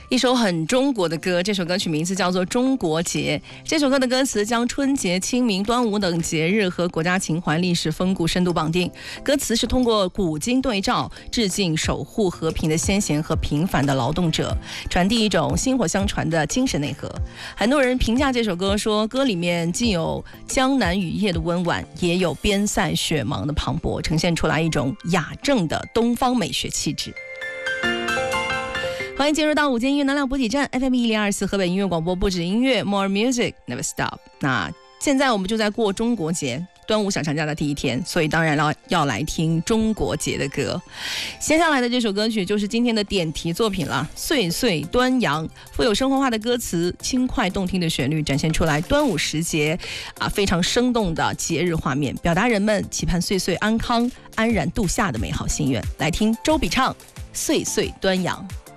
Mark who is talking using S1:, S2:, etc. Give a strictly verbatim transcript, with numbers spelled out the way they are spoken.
S1: 一首很中国的歌，这首歌曲名字叫做《中国节》。这首歌的歌词将春节、清明、端午等节日和国家情怀、历史风骨深度绑定。歌词是通过古今对照，致敬守护和平的先贤和平凡的劳动者，传递一种薪火相传的精神内核。很多人评价这首歌说，歌里面既有江南雨夜的温婉，也有边塞雪茫的磅礴，呈现出来一种雅正的东方美学气质。欢迎进入到午间音乐能量补给站 F M 一零二四河北音乐广播，不止音乐 More Music Never Stop。 那现在我们就在过中国节，端午小长假的第一天，所以当然要要来听中国节的歌。接下来的这首歌曲就是今天的点题作品了，岁岁端阳。富有生活化的歌词，轻快动听的旋律，展现出来端午时节啊非常生动的节日画面，表达人们期盼岁岁安康、安然度夏的美好心愿。来听周笔畅《岁岁端阳》。